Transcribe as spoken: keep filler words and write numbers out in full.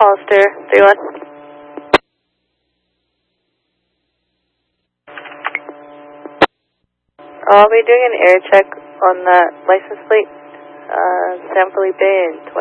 Hollister, three one. I'll be doing an air check on that license plate, uh, San Felipe in twenty.